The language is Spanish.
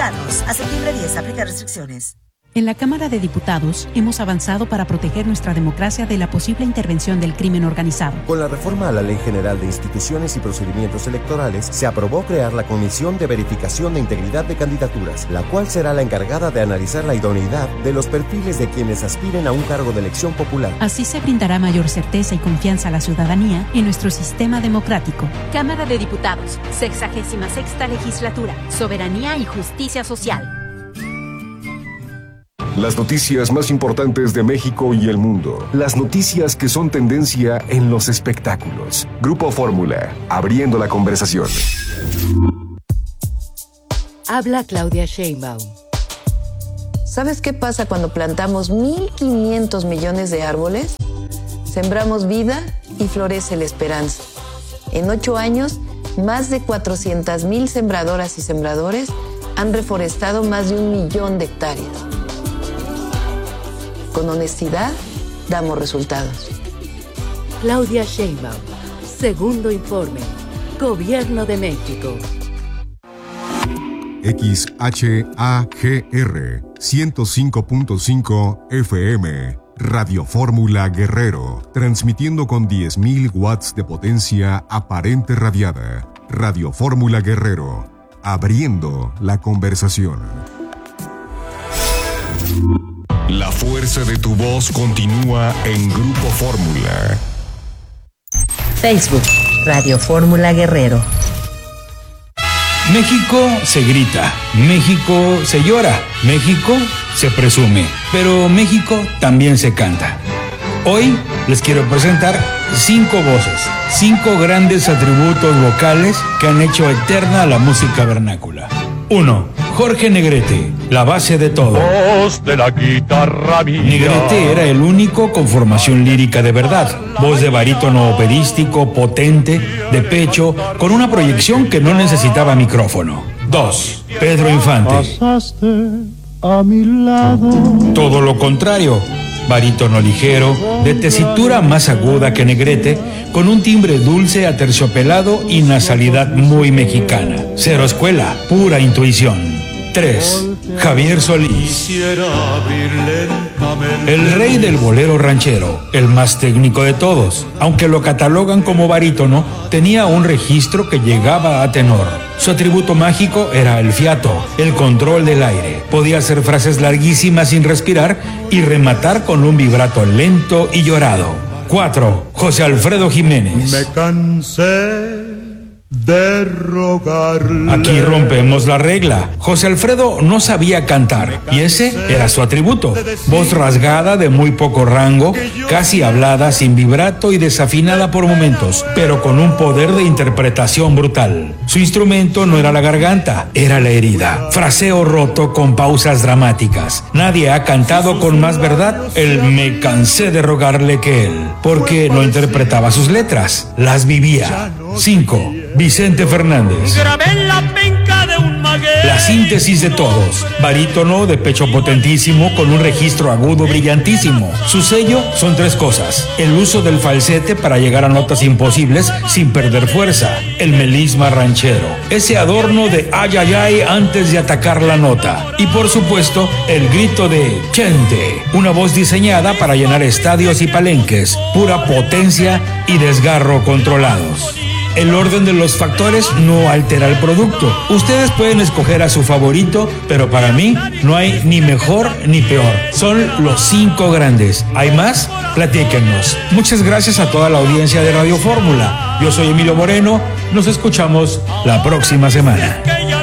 Mexicanos. A septiembre 10, aplica restricciones. En la Cámara de Diputados hemos avanzado para proteger nuestra democracia de la posible intervención del crimen organizado. Con la reforma a la Ley General de Instituciones y Procedimientos Electorales, se aprobó crear la Comisión de Verificación de Integridad de Candidaturas, la cual será la encargada de analizar la idoneidad de los perfiles de quienes aspiren a un cargo de elección popular. Así se brindará mayor certeza y confianza a la ciudadanía en nuestro sistema democrático. Cámara de Diputados, 66ª Legislatura, Soberanía y Justicia Social. Las noticias más importantes de México y el mundo. Las noticias que son tendencia en los espectáculos. Grupo Fórmula, abriendo la conversación. Habla Claudia Sheinbaum. ¿Sabes qué pasa cuando plantamos 1.500 millones de árboles? Sembramos vida y florece la esperanza. En 8 años, más de 400,000 sembradoras y sembradores han reforestado más de 1 millón de hectáreas. Con honestidad, damos resultados. Claudia Sheinbaum, segundo informe. Gobierno de México. XHAGR 105.5 FM. Radio Fórmula Guerrero. Transmitiendo con 10.000 watts de potencia aparente radiada. Radio Fórmula Guerrero. Abriendo la conversación. La fuerza de tu voz continúa en Grupo Fórmula. Facebook, Radio Fórmula Guerrero. México se grita, México se llora, México se presume, pero México también se canta. Hoy les quiero presentar 5 voces, 5 grandes atributos vocales que han hecho eterna la música vernácula. 1. Jorge Negrete, la base de todo. Voz de la guitarra mía. Negrete era el único con formación lírica de verdad. Voz de barítono operístico, potente, de pecho, con una proyección que no necesitaba micrófono. 2. Pedro Infante. Pasaste a mi lado. Todo lo contrario. Barítono ligero, de tesitura más aguda que Negrete, con un timbre dulce, aterciopelado y nasalidad muy mexicana. Cero escuela, pura intuición. 3. Javier Solís. El rey del bolero ranchero, el más técnico de todos. Aunque lo catalogan como barítono, tenía un registro que llegaba a tenor. Su atributo mágico era el fiato, el control del aire. Podía hacer frases larguísimas sin respirar y rematar con un vibrato lento y llorado. 4. José Alfredo Jiménez. Me cansé de rogarle. Aquí rompemos la regla. José Alfredo no sabía cantar y ese era su atributo. Voz rasgada de muy poco rango, casi hablada, sin vibrato y desafinada por momentos, pero con un poder de interpretación brutal. Su instrumento no era la garganta, era la herida. Fraseo roto con pausas dramáticas. Nadie ha cantado con más verdad el "me cansé de rogarle" que él, porque no interpretaba sus letras, las vivía. 5. Vicente Fernández. La síntesis de todos. Barítono de pecho potentísimo con un registro agudo brillantísimo. Su sello son 3 cosas: el uso del falsete para llegar a notas imposibles sin perder fuerza, el melisma ranchero, ese adorno de ay ay ay antes de atacar la nota, y por supuesto el grito de Chente, una voz diseñada para llenar estadios y palenques, pura potencia y desgarro controlados. El orden de los factores no altera el producto. Ustedes pueden escoger a su favorito, pero para mí no hay ni mejor ni peor. Son los 5 grandes. ¿Hay más? Platíquenos. Muchas gracias a toda la audiencia de Radio Fórmula. Yo soy Emilio Moreno. Nos escuchamos la próxima semana.